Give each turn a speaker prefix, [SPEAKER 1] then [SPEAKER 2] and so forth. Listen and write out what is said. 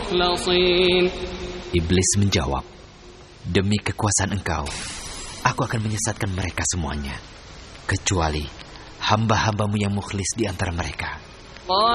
[SPEAKER 1] المخلصين.
[SPEAKER 2] Iblis menjawab, demi kekuasaan Engkau, aku akan menyesatkan mereka semuanya, kecuali hamba-hambamu yang mukhlis di antara mereka.